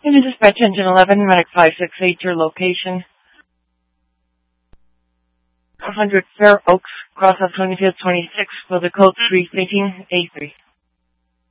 Can you dispatch engine 11, medic 568, your location? 100 Fair Oaks, Cross of 25th 26, for the code 318A3.